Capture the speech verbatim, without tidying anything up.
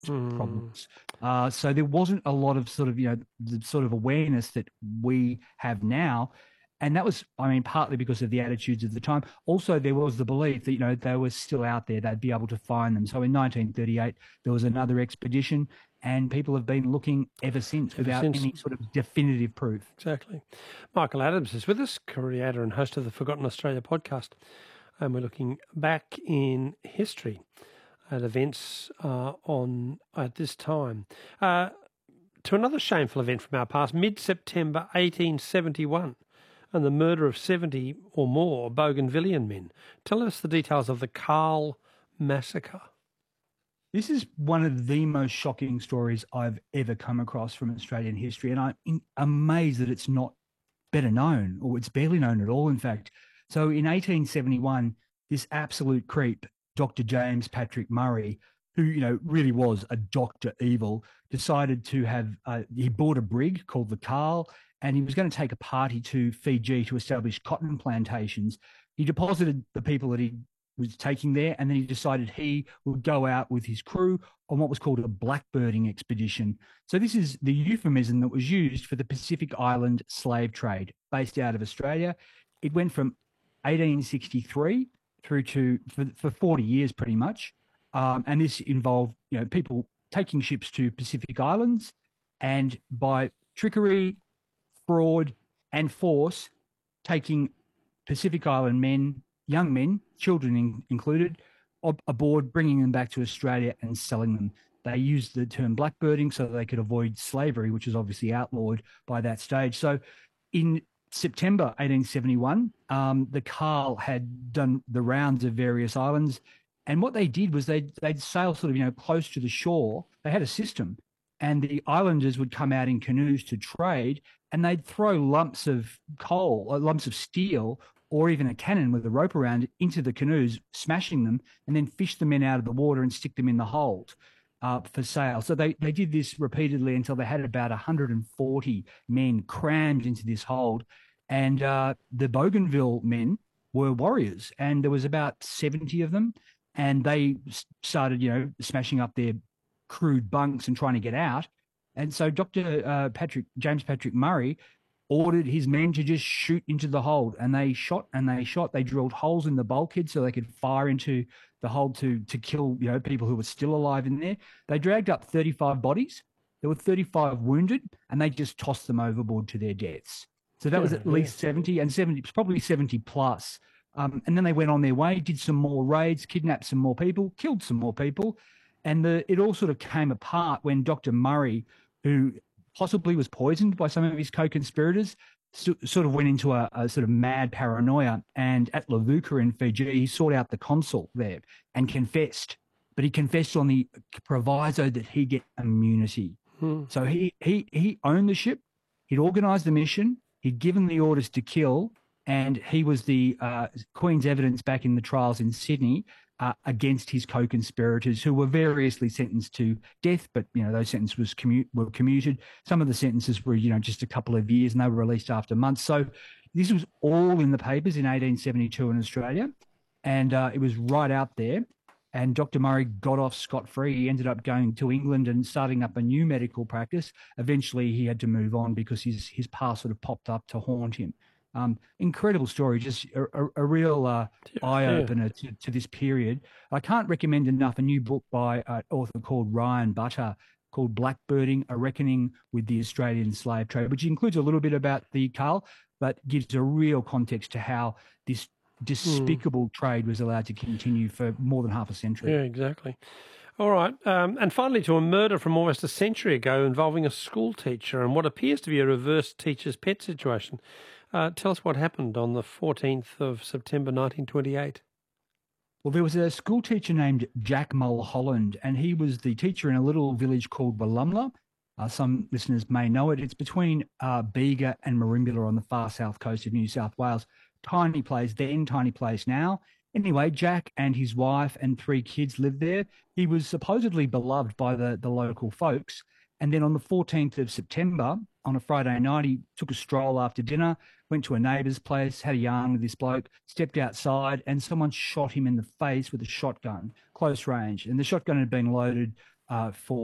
Mm. problems. Uh, so there wasn't a lot of sort of, you know, the sort of awareness that we have now. And that was, I mean, partly because of the attitudes of the time. Also, there was the belief that, you know, they were still out there, they'd be able to find them. So in nineteen thirty-eight, there was another expedition, and people have been looking ever since Ever without since. any sort of definitive proof. Exactly. Michael Adams is with us, creator and host of the Forgotten Australia podcast. And we're looking back in history at events uh, on at this time. Uh, to another shameful event from our past, mid-September eighteen seventy-one, and the murder of seventy or more Bougainvillean men. Tell us the details of the Karl massacre. This is one of the most shocking stories I've ever come across from Australian history, and I'm in, amazed that it's not better known, or it's barely known at all, in fact. So in eighteen seventy-one, this absolute creep, Doctor James Patrick Murray, who, you know, really was a Doctor Evil, decided to have, uh, he bought a brig called the Karl, and he was going to take a party to Fiji to establish cotton plantations. He deposited the people that he was taking there, and then he decided he would go out with his crew on what was called a blackbirding expedition. So this is the euphemism that was used for the Pacific Island slave trade based out of Australia. It went from eighteen sixty-three through to, for, for forty years pretty much. Um, and this involved, you know, people taking ships to Pacific Islands, and by trickery, fraud, and force, taking Pacific Island men, young men, children in, included, ob- aboard, bringing them back to Australia and selling them. They used the term blackbirding so that they could avoid slavery, which was obviously outlawed by that stage. So in September eighteen seventy-one, um, the Karl had done the rounds of various islands. And what they did was they'd, they'd sail sort of, you know, close to the shore. They had a system, and the islanders would come out in canoes to trade, and they'd throw lumps of coal, or lumps of steel, or even a cannon with a rope around it into the canoes, smashing them, and then fish the men out of the water and stick them in the hold uh, for sale. So they, they did this repeatedly until they had about one hundred forty men crammed into this hold. And uh, the Bougainville men were warriors, and there was about seventy of them, and they started, you know, smashing up their crude bunks and trying to get out. And so Doctor Uh, Patrick, James Patrick Murray, ordered his men to just shoot into the hold, and they shot and they shot. They drilled holes in the bulkhead so they could fire into the hold to to kill, you know, people who were still alive in there. They dragged up thirty-five bodies. There were thirty-five wounded, and they just tossed them overboard to their deaths. So that was at least seventy, and seventy, probably seventy plus. Um, and then they went on their way, did some more raids, kidnapped some more people, killed some more people. And the, it all sort of came apart when Doctor Murray, who possibly was poisoned by some of his co-conspirators, so, sort of went into a, a sort of mad paranoia. And at Levuka in Fiji, he sought out the consul there and confessed. But he confessed on the proviso that he get immunity. Hmm. So he, he, he owned the ship. He'd organised the mission. He'd given the orders to kill. And he was the uh, Queen's evidence back in the trials in Sydney uh, against his co-conspirators, who were variously sentenced to death, but, you know, those sentences was commute, were commuted. Some of the sentences were, you know, just a couple of years, and they were released after months. So this was all in the papers in eighteen seventy-two in Australia, and uh, it was right out there. And Doctor Murray got off scot-free. He ended up going to England and starting up a new medical practice. Eventually, he had to move on because his his past sort of popped up to haunt him. Um, incredible story, just a, a, a real uh, Yeah, eye-opener to, to this period. I can't recommend enough a new book by an author called Ryan Butter called Blackbirding, A Reckoning with the Australian Slave Trade, which includes a little bit about the Karl, but gives a real context to how this despicable mm. trade was allowed to continue for more than half a century. Yeah, exactly. All right. Um, and finally, to a murder from almost a century ago involving a school teacher and what appears to be a reverse teacher's pet situation. Uh, tell us what happened on the fourteenth of September nineteen twenty-eight. Well, there was a school teacher named Jack Mulholland, and he was the teacher in a little village called Wallumbla. Uh, some listeners may know it. It's between uh, Bega and Merimbula on the far south coast of New South Wales. Tiny place then, tiny place now. Anyway, Jack and his wife and three kids lived there. He was supposedly beloved by the, the local folks. And then on the fourteenth of September, on a Friday night, he took a stroll after dinner, went to a neighbour's place, had a yarn with this bloke, stepped outside, and someone shot him in the face with a shotgun, close range. And the shotgun had been loaded uh, for